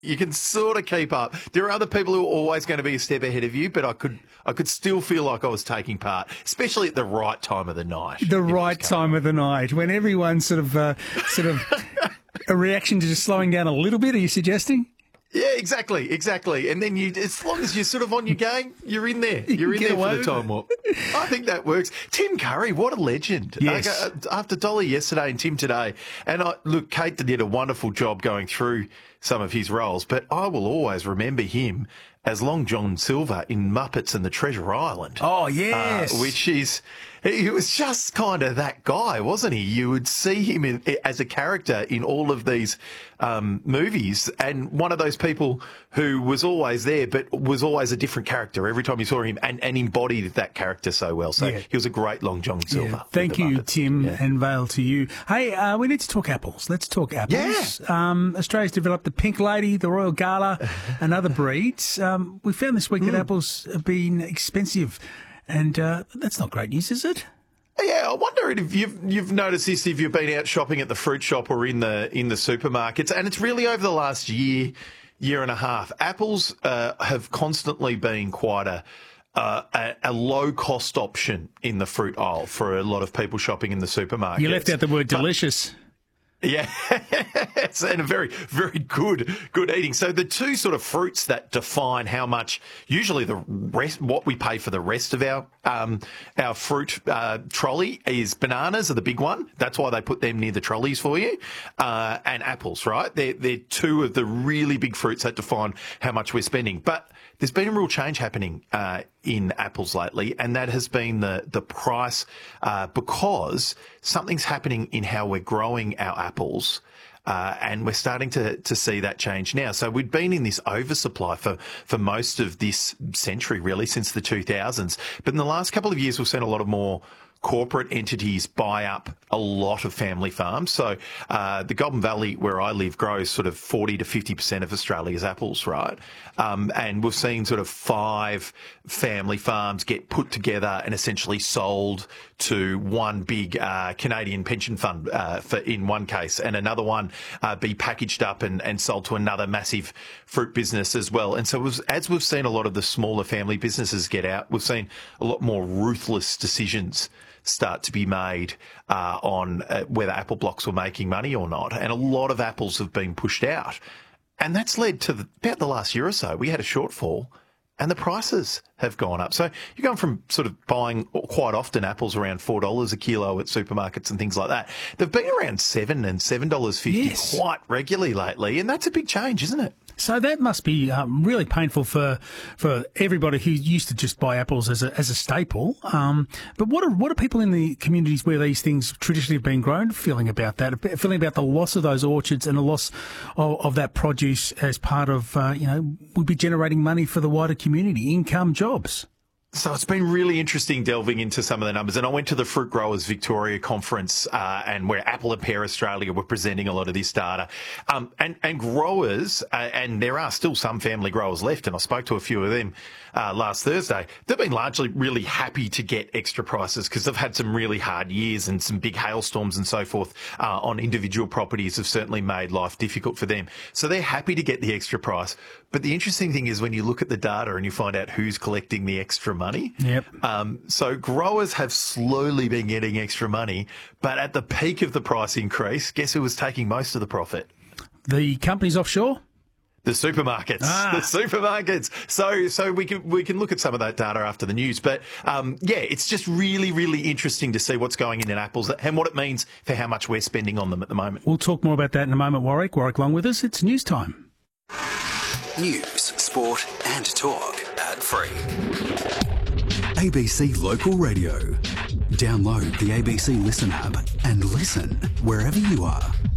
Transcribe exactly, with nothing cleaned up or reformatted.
You can sort of keep up. There are other people who are always going to be a step ahead of you, but I could I could still feel like I was taking part, especially at the right time of the night. The right time of the night, when everyone's sort of uh, sort of a reaction to just slowing down a little bit. Are you suggesting? Yeah, exactly, exactly. And then you, as long as you're sort of on your game, you're in there. You're in Get there for away the time warp. I think that works. Tim Curry, what a legend. Yes. Uh, after Dolly yesterday and Tim today, and I, look, Kate did a wonderful job going through some of his roles, but I will always remember him as Long John Silver in Muppets and the Treasure Island. Oh, yes. Uh, which is, he was just kind of that guy, wasn't he? You would see him in, as a character in all of these um, movies, and one of those people who was always there, but was always a different character every time you saw him, and, and embodied that character so well. So Yeah. he was a great Long John Silver. Yeah. Thank with the you, Muppets. Tim, Yeah. and Vale to you. Hey, uh, we need to talk apples. Let's talk apples. Yeah. Um, Australia's developed the Pink Lady, the Royal Gala, and other breeds. Um, we found this week that apples have been expensive, and uh, that's not great news, is it? Yeah, I wonder if you've you've noticed this if you've been out shopping at the fruit shop or in the in the supermarkets, and it's really over the last year, year and a half. Apples uh, have constantly been quite a, uh, a a low cost option in the fruit aisle for a lot of people shopping in the supermarket. You left out the word delicious. Yeah, it's and a very, very good, good eating. So the two sort of fruits that define how much, usually the rest, what we pay for the rest of our um, our fruit uh, trolley is bananas are the big one. That's why they put them near the trolleys for you, uh, and apples. Right, they're they're two of the really big fruits that define how much we're spending. But there's been a real change happening uh, in apples lately, and that has been the the price uh, because something's happening in how we're growing our apples. Uh, and we're starting to, to see that change now. So we'd been in this oversupply for, for most of this century, really, since the two thousands. But in the last couple of years, we've seen a lot of more corporate entities buy up a lot of family farms. So uh, the Golden Valley, where I live, grows sort of forty to fifty percent of Australia's apples, right? Um, and we've seen sort of five family farms get put together and essentially sold to one big uh, Canadian pension fund uh, for in one case, and another one uh, be packaged up and, and sold to another massive fruit business as well. And so we've, as we've seen a lot of the smaller family businesses get out, we've seen a lot more ruthless decisions start to be made uh, on uh, whether apple blocks were making money or not. And a lot of apples have been pushed out. And that's led to the, about the last year or so, we had a shortfall and the prices have gone up. So you're going from sort of buying quite often apples around four dollars a kilo at supermarkets and things like that. They've been around seven dollars and seven dollars fifty Yes. quite regularly lately. And that's a big change, isn't it? So that must be um, really painful for for everybody who used to just buy apples as a as a staple. Um, but what are what are people in the communities where these things traditionally have been grown feeling about that? Feeling about the loss of those orchards and the loss of, of that produce as part of uh, you know would be generating money for the wider community, income, jobs. So it's been really interesting delving into some of the numbers. And I went to the Fruit Growers Victoria conference, uh, and where Apple and Pear Australia were presenting a lot of this data. Um, and, and growers, uh, and there are still some family growers left, and I spoke to a few of them uh, last Thursday. They've been largely really happy to get extra prices because they've had some really hard years, and some big hailstorms and so forth uh, on individual properties have certainly made life difficult for them. So they're happy to get the extra price. But the interesting thing is when you look at the data and you find out who's collecting the extra money. Yep. Um, so growers have slowly been getting extra money, but at the peak of the price increase, guess who was taking most of the profit? The companies offshore? The supermarkets, Ah. the supermarkets. So, so we can we can look at some of that data after the news. But um, yeah, it's just really, really interesting to see what's going in in apples and what it means for how much we're spending on them at the moment. We'll talk more about that in a moment, Warwick. Warwick Long with us. It's news time. News, sport and talk. Ad-free. A B C Local Radio. Download the A B C Listen app and listen wherever you are.